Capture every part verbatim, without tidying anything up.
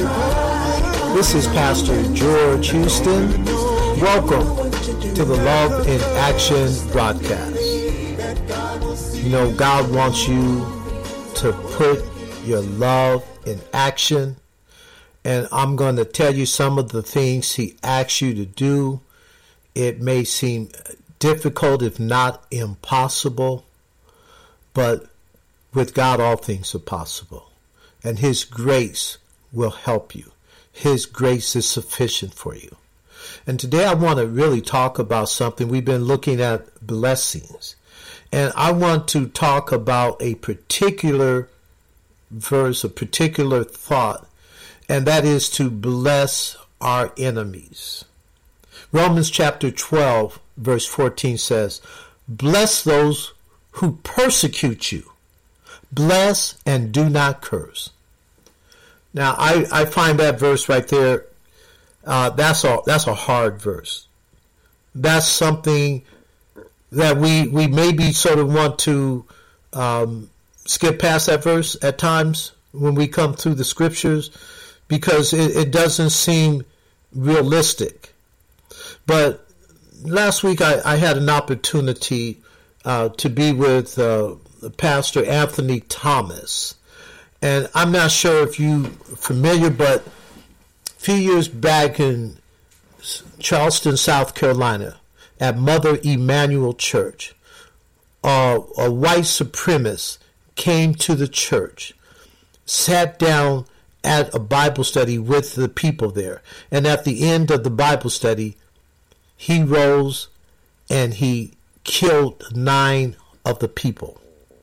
This is Pastor George Houston. Welcome to the Love in Action broadcast. You know, God wants you to put your love in action. And I'm going to tell you some of the things He asks you to do. It may seem difficult, if not impossible. But with God, all things are possible. And His grace will help you. His grace is sufficient for you. And today I want to really talk about something. We've been looking at blessings. And I want to talk about a particular verse, a particular thought, and that is to bless our enemies. Romans chapter twelve, verse fourteen says, "Bless those who persecute you. Bless and do not curse." Now, I, I find that verse right there, uh, that's a that's a hard verse. That's something that we we maybe sort of want to um, skip past that verse at times when we come through the scriptures, because it, it doesn't seem realistic. But last week I, I had an opportunity uh, to be with uh, Pastor Anthony Thomas. And I'm not sure if you're familiar, but a few years back in Charleston, South Carolina, at Mother Emanuel Church, uh, a white supremacist came to the church, sat down at a Bible study with the people there. And at the end of the Bible study, he rose and he killed nine of the people.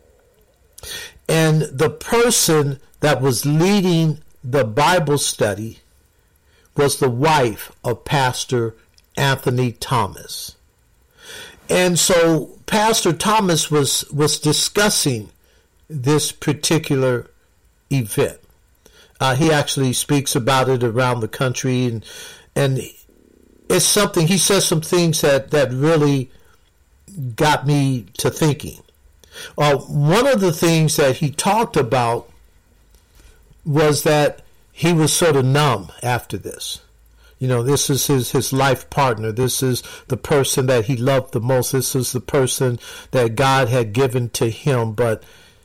And the person that was leading the Bible study was the wife of Pastor Anthony Thomas. And so Pastor Thomas was, was discussing this particular event. Uh, he actually speaks about it around the country, and and it's something, he says some things that, that really got me to thinking. Uh, one of the things that he talked about was that he was sort of numb after this. You know, this is his, his life partner. This is the person that he loved the most. This is the person that God had given to him. But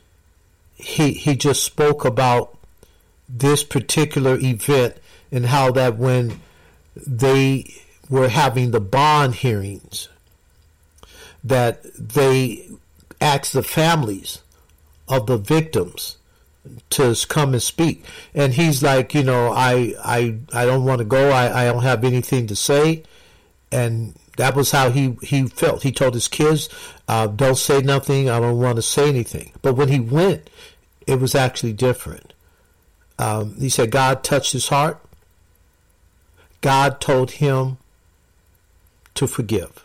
he he just spoke about this particular event and how that when they were having the bond hearings, that they asked the families of the victims to come and speak. And he's like, you know, I I, I don't want to go. I, I don't have anything to say. And that was how he, he felt. He told his kids, uh, don't say nothing. I don't want to say anything. But when he went, it was actually different. Um, he said God touched his heart. God told him to forgive.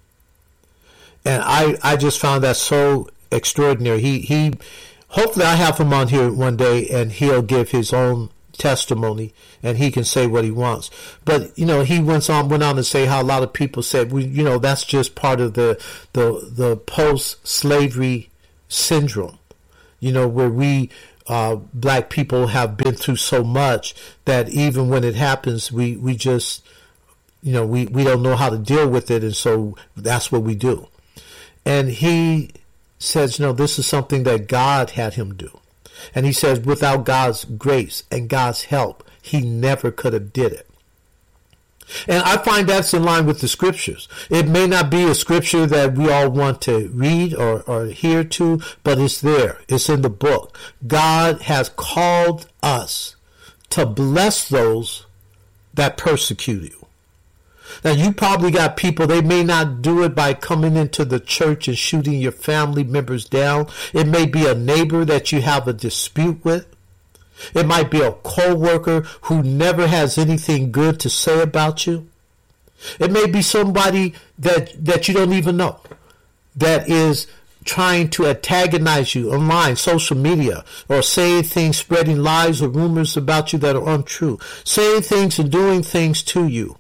And I, I just found that so extraordinary. He he, hopefully I have him on here one day and he'll give his own testimony and he can say what he wants. But, you know, he went on went on to say how a lot of people said, well, you know, that's just part of the the, the post-slavery syndrome, you know, where we, uh, black people have been through so much that even when it happens, we, we just, you know, we, we don't know how to deal with it. And so that's what we do. And he says, you know, this is something that God had him do. And he says, without God's grace and God's help, he never could have did it. And I find that's in line with the scriptures. It may not be a scripture that we all want to read or, or hear to, but it's there. It's in the book. God has called us to bless those that persecute you. Now, you probably got people, they may not do it by coming into the church and shooting your family members down. It may be a neighbor that you have a dispute with. It might be a co-worker who never has anything good to say about you. It may be somebody that, that you don't even know that is trying to antagonize you online, social media, or saying things, spreading lies or rumors about you that are untrue, saying things and doing things to you.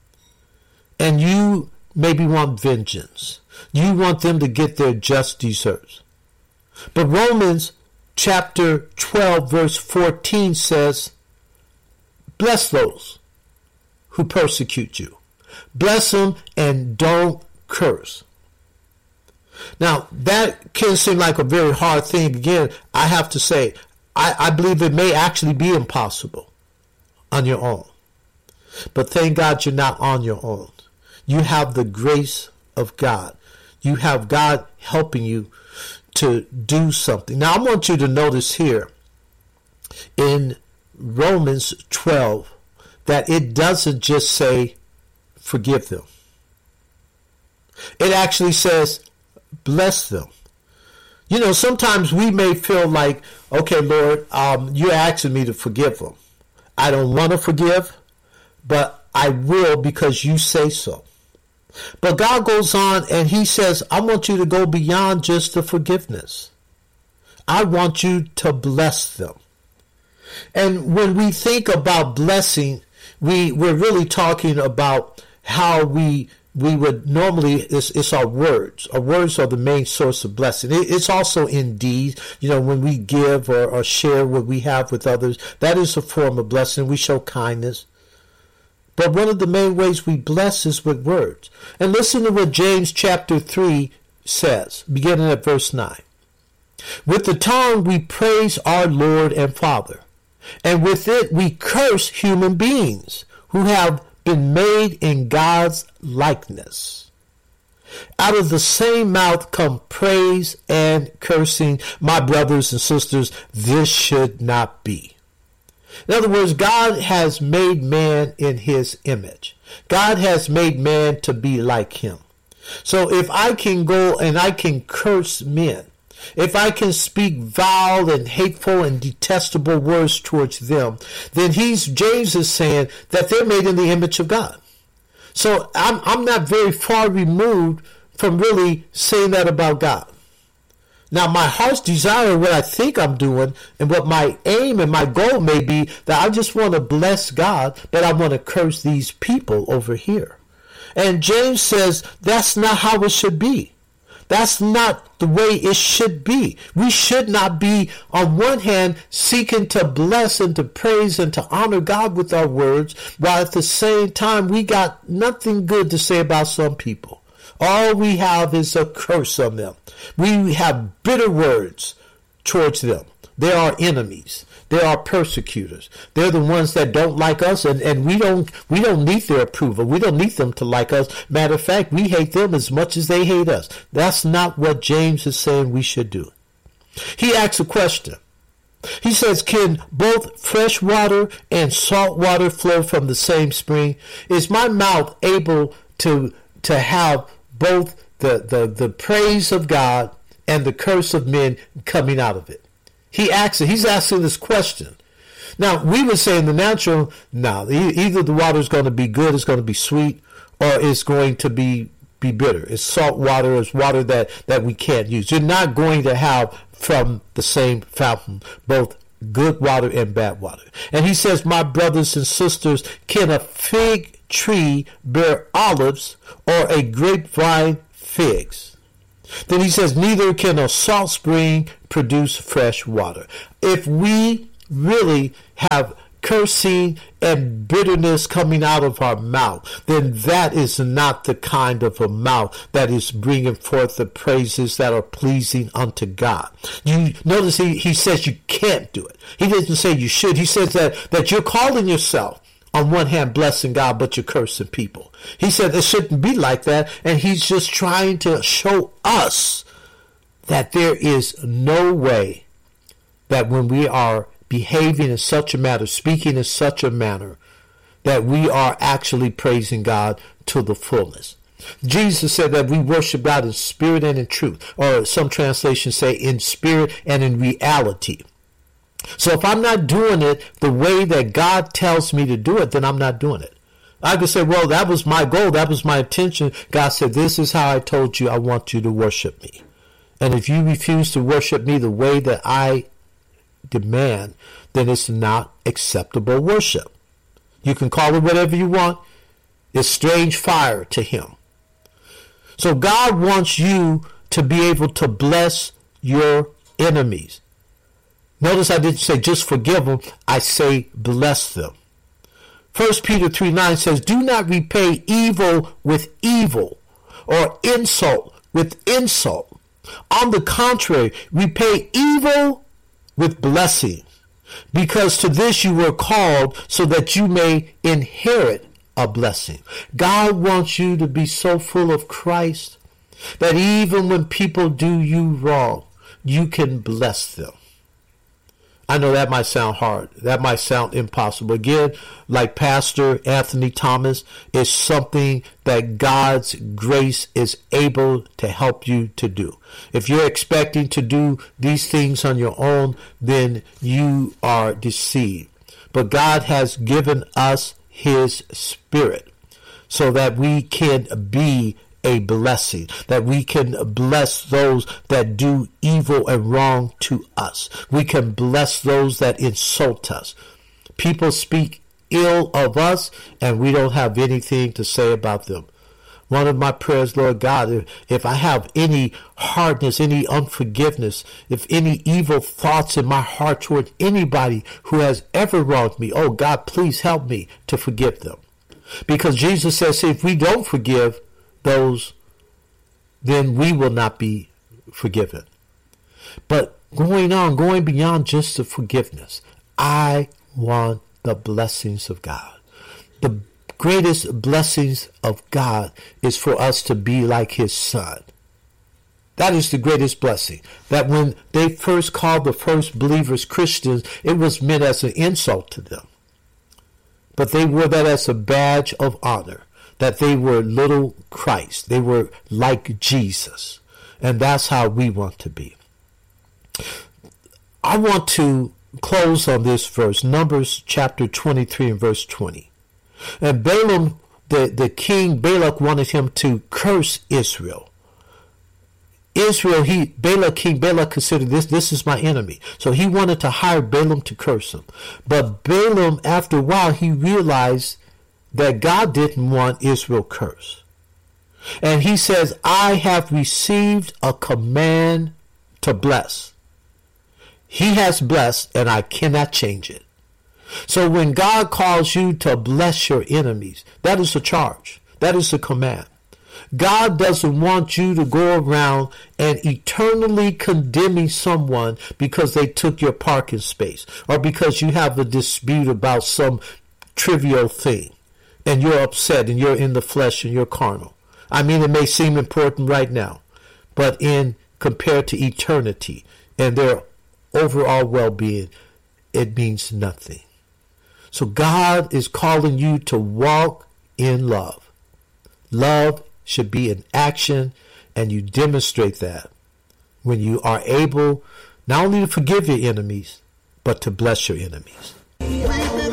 And you maybe want vengeance. You want them to get their just deserts. But Romans chapter twelve, verse fourteen says, Bless those who persecute you. Bless them and don't curse. Now, that can seem like a very hard thing. Again, I have to say, I, I believe it may actually be impossible on your own. But thank God you're not on your own. You have the grace of God. You have God helping you to do something. Now, I want you to notice here in Romans twelve that it doesn't just say forgive them. It actually says bless them. You know, sometimes we may feel like, okay, Lord, um, you're asking me to forgive them. I don't want to forgive, but I will because you say so. But God goes on and he says, I want you to go beyond just the forgiveness. I want you to bless them. And when we think about blessing, we, we're really talking about how we we would normally, it's, it's our words. Our words are the main source of blessing. It, it's also in deeds. You know, when we give or, or share what we have with others, that is a form of blessing. We show kindness. But one of the main ways we bless is with words. And listen to what James chapter three says, beginning at verse nine. With the tongue we praise our Lord and Father, and with it we curse human beings who have been made in God's likeness. Out of the same mouth come praise and cursing. My brothers and sisters, this should not be. In other words, God has made man in his image. God has made man to be like him. So if I can go and I can curse men, if I can speak vile and hateful and detestable words towards them, then he's James is saying that they're made in the image of God. So I'm I'm not very far removed from really saying that about God. Now, my heart's desire, what I think I'm doing, and what my aim and my goal may be, that I just want to bless God, but I want to curse these people over here. And James says that's not how it should be. That's not the way it should be. We should not be, on one hand, seeking to bless and to praise and to honor God with our words, while at the same time we got nothing good to say about some people. All we have is a curse on them. We have bitter words towards them. They are enemies. They are persecutors. They're the ones that don't like us, and, and we don't we don't need their approval. We don't need them to like us. Matter of fact, we hate them as much as they hate us. That's not what James is saying we should do. He asks a question. He says, can both fresh water and salt water flow from the same spring? Is my mouth able to to have both the, the, the praise of God and the curse of men coming out of it? He asks it. He's asking this question. Now, we would say in the natural, no, either the water is going to be good, it's going to be sweet, or it's going to be, be bitter. It's salt water, it's water that, that we can't use. You're not going to have from the same fountain both good water and bad water. And he says, my brothers and sisters, can a fig tree bear olives or a grapevine figs? Then he says, neither can a salt spring produce fresh water. If we really have cursing and bitterness coming out of our mouth, then that is not the kind of a mouth that is bringing forth the praises that are pleasing unto God. You notice he, he says you can't do it. He doesn't say you should. He says that, that you're calling yourself, on one hand, blessing God, but you're cursing people. He said it shouldn't be like that, and he's just trying to show us that there is no way that when we are behaving in such a manner, speaking in such a manner, that we are actually praising God to the fullness. Jesus said that we worship God in spirit and in truth, or some translations say in spirit and in reality. So if I'm not doing it the way that God tells me to do it, then I'm not doing it. I could say, well, that was my goal. That was my intention. God said, this is how I told you I want you to worship me. And if you refuse to worship me the way that I demand, then it's not acceptable worship. You can call it whatever you want. It's strange fire to him. So God wants you to be able to bless your enemies. Notice I didn't say just forgive them. I say bless them. First Peter three nine says, do not repay evil with evil or insult with insult. On the contrary, repay evil with blessing, because to this you were called, so that you may inherit a blessing. God wants you to be so full of Christ that even when people do you wrong, you can bless them. I know that might sound hard. That might sound impossible. Again, like Pastor Anthony Thomas, it's something that God's grace is able to help you to do. If you're expecting to do these things on your own, then you are deceived. But God has given us His Spirit so that we can be a blessing, that we can bless those that do evil and wrong to us. We can bless those that insult us. People speak ill of us, and we don't have anything to say about them. One of my prayers, Lord God, if, if I have any hardness, any unforgiveness, if any evil thoughts in my heart toward anybody who has ever wronged me, oh God, please help me to forgive them. Because Jesus says, if we don't forgive those, then we will not be forgiven. But going on, going beyond just the forgiveness, I want the blessings of God. The greatest blessings of God is for us to be like His Son. That is the greatest blessing. That when they first called the first believers Christians, it was meant as an insult to them. But they wore that as a badge of honor, that they were little Christ. They were like Jesus. And that's how we want to be. I want to close on this verse, Numbers chapter twenty-three and verse twenty. And Balaam, the, the king, Balak wanted him to curse Israel. Israel, he, Balak, King Balak considered this, this is my enemy. So he wanted to hire Balaam to curse him. But Balaam, after a while, he realized that God didn't want Israel cursed. And he says, I have received a command to bless. He has blessed, and I cannot change it. So when God calls you to bless your enemies, that is a charge. That is a command. God doesn't want you to go around and eternally condemning someone because they took your parking space or because you have a dispute about some trivial thing and you're upset and you're in the flesh and you're carnal. I mean, it may seem important right now, but in compared to eternity and their overall well-being, it means nothing. So God is calling you to walk in love. Love should be in action, and you demonstrate that when you are able not only to forgive your enemies, but to bless your enemies. You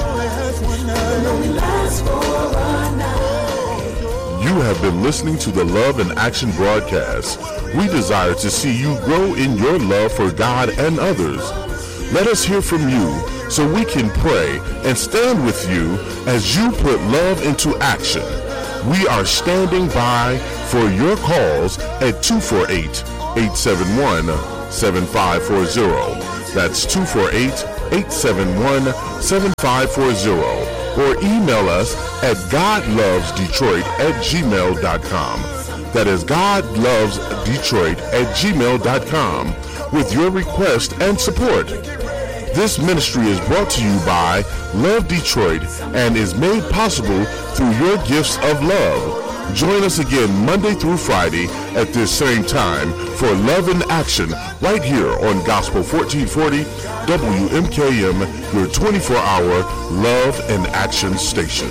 have been listening to the Love in Action broadcast. We desire to see you grow in your love for God and others. Let us hear from you so we can pray and stand with you as you put love into action. We are standing by for your calls at two four eight, eight seven one, seven five four zero. That's two four eight, eight seven one, seven five four zero. Or email us at godlovesdetroit at gmail dot com. That is godlovesdetroit at gmail dot com with your request and support. This ministry is brought to you by Love Detroit and is made possible through your gifts of love. Join us again Monday through Friday at this same time for Love in Action right here on Gospel fourteen forty W M K M, your twenty-four hour Love in Action station.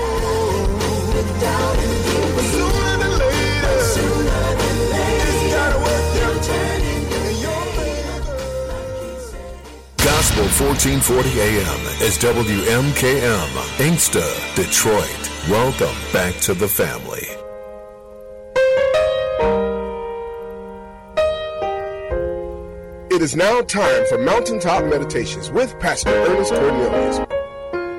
Gospel fourteen forty A M is W M K M, Inkster, Detroit. Welcome back to the family. It is now time for Mountaintop Meditations with Pastor Ernest Cornelius.